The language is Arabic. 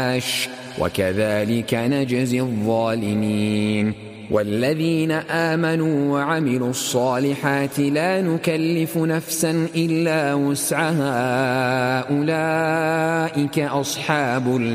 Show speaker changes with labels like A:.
A: وكذلك نجزي الظالمين. والذين آمنوا وعملوا الصالحات لا نكلف نفسا إلا وسعها أولئك أصحاب